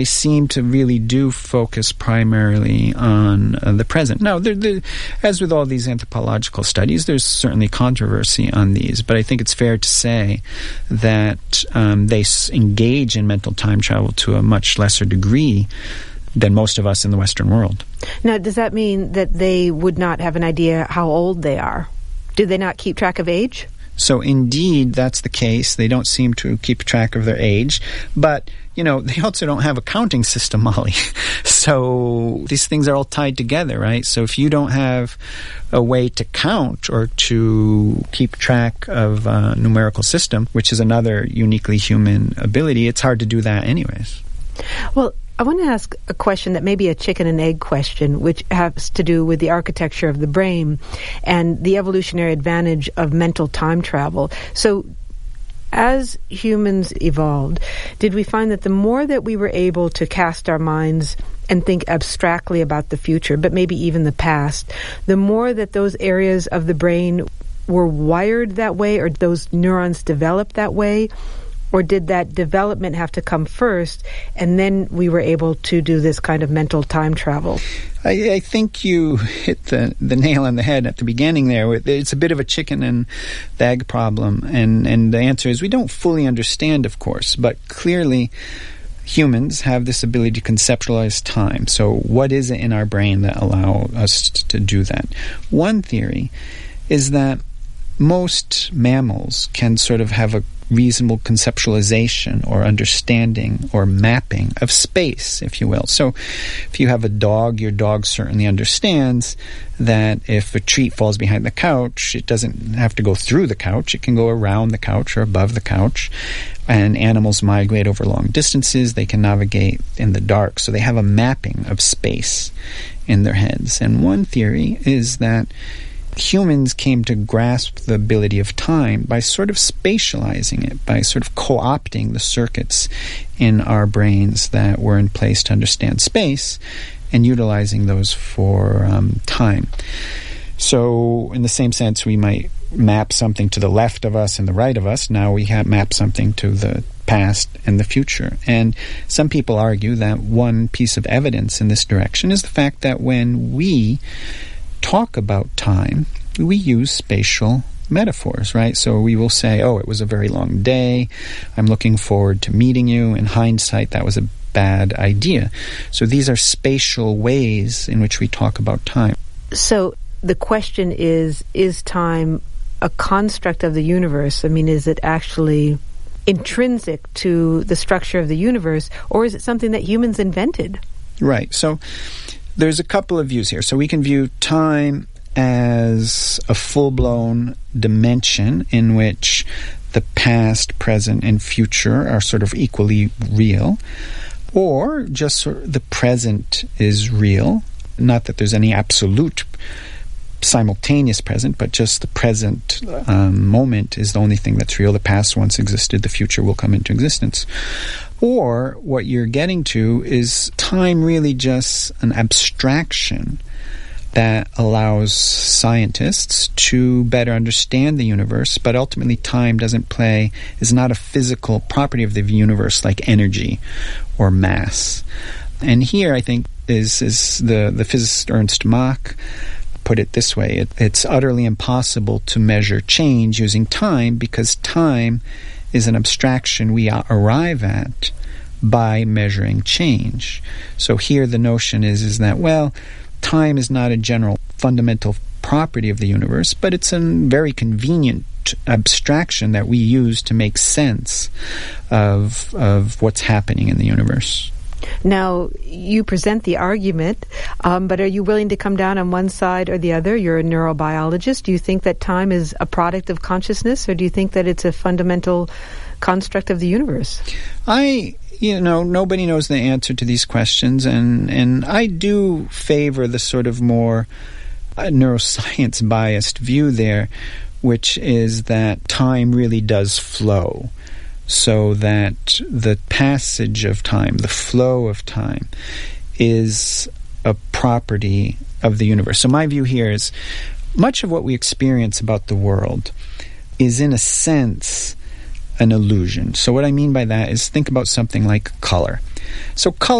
they seem to really do focus primarily on the present. Now, as with all these anthropological studies, there's certainly controversy on these, but I think it's fair to say that they engage in mental time travel to a much lesser degree than most of us in the Western world. Now, does that mean that they would not have an idea how old they are? Do they not keep track of age? So indeed, that's the case. They don't seem to keep track of their age. But, they also don't have a counting system, Molly. So these things are all tied together, right? So if you don't have a way to count or to keep track of a numerical system, which is another uniquely human ability, it's hard to do that anyways. Well, I want to ask a question that may be a chicken and egg question, which has to do with the architecture of the brain and the evolutionary advantage of mental time travel. So, as humans evolved, did we find that the more that we were able to cast our minds and think abstractly about the future, but maybe even the past, the more that those areas of the brain were wired that way, or those neurons developed that way? Or did that development have to come first, and then we were able to do this kind of mental time travel? I think you hit the nail on the head at the beginning there. It's a bit of a chicken and the egg problem, and the answer is we don't fully understand, of course, but clearly humans have this ability to conceptualize time. So what is it in our brain that allows us to do that? One theory is that most mammals can sort of have a reasonable conceptualization or understanding or mapping of space, if you will. So if you have a dog, your dog certainly understands that if a treat falls behind the couch, it doesn't have to go through the couch. It can go around the couch or above the couch. And animals migrate over long distances. They can navigate in the dark. So they have a mapping of space in their heads. And one theory is that humans came to grasp the ability of time by sort of spatializing it, by sort of co-opting the circuits in our brains that were in place to understand space and utilizing those for time. So in the same sense, we might map something to the left of us and the right of us. Now we map something to the past and the future. And some people argue that one piece of evidence in this direction is the fact that when we talk about time, we use spatial metaphors, right? So we will say, it was a very long day. I'm looking forward to meeting you. In hindsight, that was a bad idea. So these are spatial ways in which we talk about time. So the question is time a construct of the universe? I mean, is it actually intrinsic to the structure of the universe, or is it something that humans invented? Right. So there's a couple of views here. So we can view time as a full-blown dimension in which the past, present, and future are sort of equally real, or just sort of the present is real. Not that there's any absolute simultaneous present, but just the present moment is the only thing that's real. The past once existed, the future will come into existence. Or what you're getting to is time really just an abstraction that allows scientists to better understand the universe, but ultimately time is not a physical property of the universe like energy or mass. And here, I think, is the physicist Ernst Mach put it this way. It's utterly impossible to measure change using time because time is an abstraction we arrive at by measuring change. So here the notion is that, time is not a general fundamental property of the universe, but it's a very convenient abstraction that we use to make sense of what's happening in the universe. Now, you present the argument, but are you willing to come down on one side or the other? You're a neurobiologist. Do you think that time is a product of consciousness, or do you think that it's a fundamental construct of the universe? Nobody knows the answer to these questions, and I do favor the sort of more neuroscience-biased view there, which is that time really does flow, so that the passage of time, the flow of time, is a property of the universe. So my view here is much of what we experience about the world is, in a sense, an illusion. So what I mean by that is, think about something like color. So color